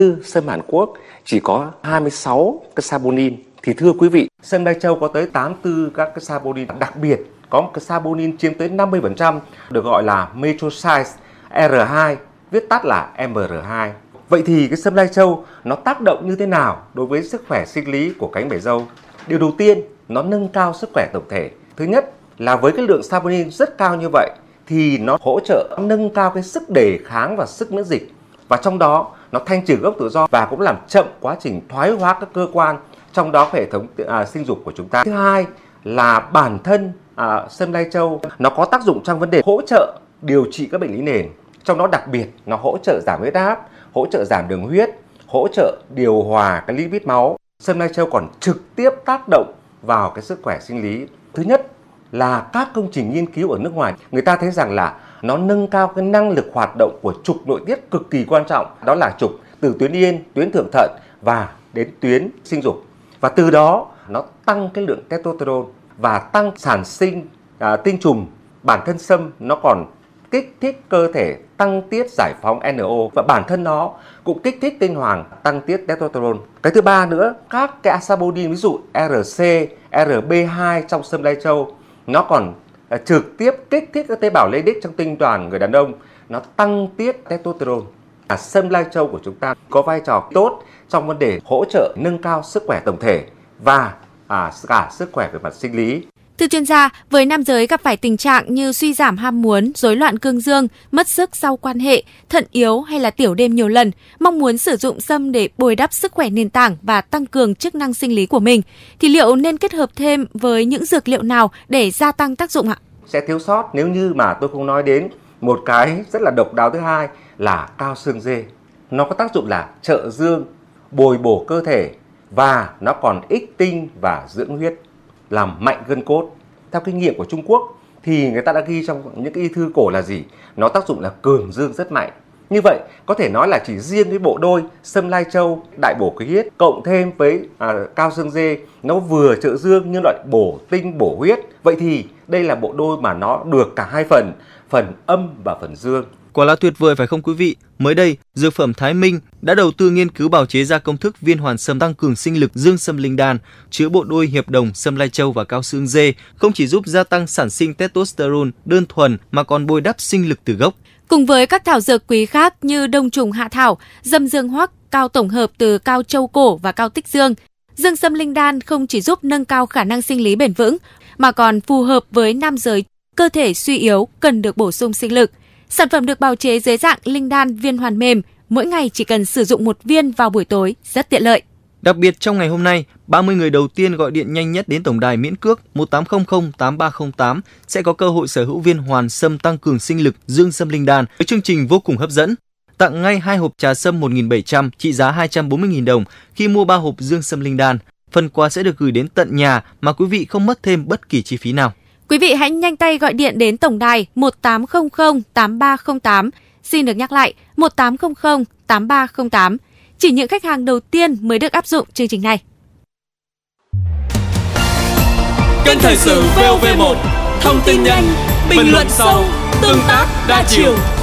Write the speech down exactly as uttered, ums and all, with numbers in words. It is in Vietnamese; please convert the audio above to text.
Sâm Hàn Quốc chỉ có hai mươi sáu cái saponin, thì thưa quý vị, sâm Lai Châu có tới tám mươi tư các cái saponin, đặc biệt có một cái saponin chiếm tới năm mươi phần trăm được gọi là methoxide R hai, viết tắt là M R hai. Vậy thì cái sâm Lai Châu nó tác động như thế nào đối với sức khỏe sinh lý của cánh bày dâu? Điều đầu tiên, nó nâng cao sức khỏe tổng thể. Thứ nhất là với cái lượng saponin rất cao như vậy thì nó hỗ trợ nâng cao cái sức đề kháng và sức miễn dịch. Và trong đó nó thanh trừ gốc tự do và cũng làm chậm quá trình thoái hóa các cơ quan, trong đó hệ thống à, sinh dục của chúng ta. Thứ hai là bản thân à, sâm Lai Châu nó có tác dụng trong vấn đề hỗ trợ điều trị các bệnh lý nền. Trong đó đặc biệt nó hỗ trợ giảm huyết áp, hỗ trợ giảm đường huyết, hỗ trợ điều hòa cái lipid máu. Sâm Lai Châu còn trực tiếp tác động vào cái sức khỏe sinh lý. Thứ nhất là các công trình nghiên cứu ở nước ngoài, người ta thấy rằng là nó nâng cao cái năng lực hoạt động của trục nội tiết cực kỳ quan trọng, đó là trục từ tuyến yên, tuyến thượng thận và đến tuyến sinh dục. Và từ đó nó tăng cái lượng testosterone và tăng sản sinh à, tinh trùng. Bản thân sâm nó còn kích thích cơ thể tăng tiết giải phóng N O và bản thân nó cũng kích thích tinh hoàng tăng tiết testosterone. Cái thứ ba nữa, các cái saponin ví dụ R C, R B hai trong sâm Lai Châu nó còn à, trực tiếp kích thích các tế bào Leydig trong tinh đoàn người đàn ông, nó tăng tiết testosterone. À, sâm Lai Châu của chúng ta có vai trò tốt trong vấn đề hỗ trợ nâng cao sức khỏe tổng thể và à, cả sức khỏe về mặt sinh lý. Thưa chuyên gia, với nam giới gặp phải tình trạng như suy giảm ham muốn, rối loạn cương dương, mất sức sau quan hệ, thận yếu hay là tiểu đêm nhiều lần, mong muốn sử dụng sâm để bồi đắp sức khỏe nền tảng và tăng cường chức năng sinh lý của mình, thì liệu nên kết hợp thêm với những dược liệu nào để gia tăng tác dụng ạ? Sẽ thiếu sót nếu như mà tôi không nói đến một cái rất là độc đáo thứ hai là cao xương dê. Nó có tác dụng là trợ dương, bồi bổ cơ thể và nó còn ích tinh và dưỡng huyết, làm mạnh gân cốt. Theo kinh nghiệm của Trung Quốc thì người ta đã ghi trong những cái y thư cổ là gì? Nó tác dụng là cường dương rất mạnh. Như vậy có thể nói là chỉ riêng cái bộ đôi sâm Lai Châu đại bổ khí huyết cộng thêm với à, cao xương dê, nó vừa trợ dương nhưng lại bổ tinh bổ huyết. Vậy thì đây là bộ đôi mà nó được cả hai phần, phần âm và phần dương. Quả là tuyệt vời phải không quý vị? Mới đây, Dược phẩm Thái Minh đã đầu tư nghiên cứu bào chế ra công thức viên hoàn sâm tăng cường sinh lực dương sâm linh đan, chứa bộ đôi hiệp đồng sâm Lai Châu và cao xương dê, không chỉ giúp gia tăng sản sinh testosterone đơn thuần mà còn bồi đắp sinh lực từ gốc. Cùng với các thảo dược quý khác như đông trùng hạ thảo, dâm dương hoắc, cao tổng hợp từ cao châu cổ và cao tích dương, dương sâm linh đan không chỉ giúp nâng cao khả năng sinh lý bền vững mà còn phù hợp với nam giới cơ thể suy yếu cần được bổ sung sinh lực. Sản phẩm được bào chế dưới dạng linh đan viên hoàn mềm, mỗi ngày chỉ cần sử dụng một viên vào buổi tối, rất tiện lợi. Đặc biệt trong ngày hôm nay, ba mươi người đầu tiên gọi điện nhanh nhất đến tổng đài miễn cước một tám không không tám ba không tám sẽ có cơ hội sở hữu viên hoàn sâm tăng cường sinh lực dương sâm linh đan với chương trình vô cùng hấp dẫn. Tặng ngay hai hộp trà sâm một nghìn bảy trăm trị giá hai trăm bốn mươi nghìn đồng khi mua ba hộp dương sâm linh đan. Phần quà sẽ được gửi đến tận nhà mà quý vị không mất thêm bất kỳ chi phí nào. Quý vị hãy nhanh tay gọi điện đến tổng đài một tám không không tám ba không tám. Xin được nhắc lại một tám không không tám ba không tám. Chỉ những khách hàng đầu tiên mới được áp dụng chương trình này. Kênh thời sự vê o vê một, thông tin nhanh, bình luận sâu, tương tác đa chiều.